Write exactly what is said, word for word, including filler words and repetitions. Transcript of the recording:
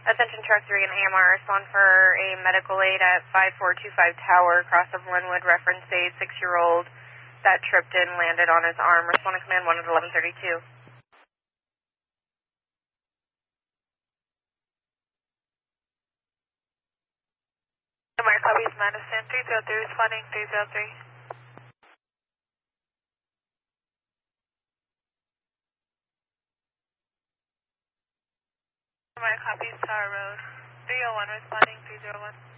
Attention Truck three and A M R, respond for a medical aid at five four two five Tower, cross of Linwood, reference a six-year-old that tripped and landed on his arm. Respond to command one at eleven thirty-two. A M R copies Madison, three zero three, responding three zero three. A M R copies Tower Road, three oh one, responding three zero one.